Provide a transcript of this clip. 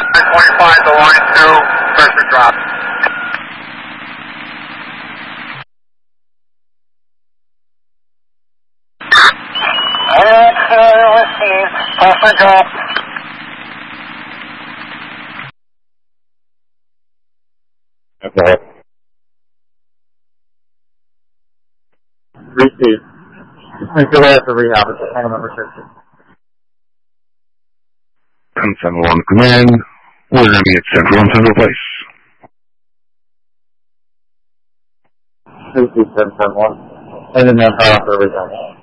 25 to line 2, pressure drop. Received, pressure drop. Okay. Received. I feel like I have to rehab it. I don't remember 60. 1071 command. We're going to be at Central on Central Place. Received 1071. And then power for everything.